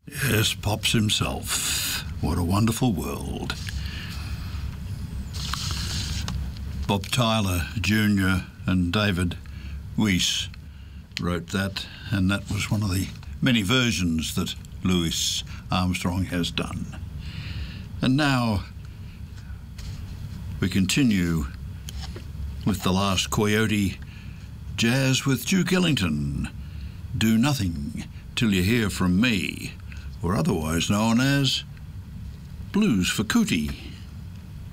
Yes, Pops himself. What a wonderful world. Bob Tyler Jr. and David Weiss wrote that, and that was one of the many versions that Louis Armstrong has done. And now we continue with the last Coyote, Jazz with Duke Ellington, Do Nothing Till You Hear From Me, or otherwise known as Blues for Cootie.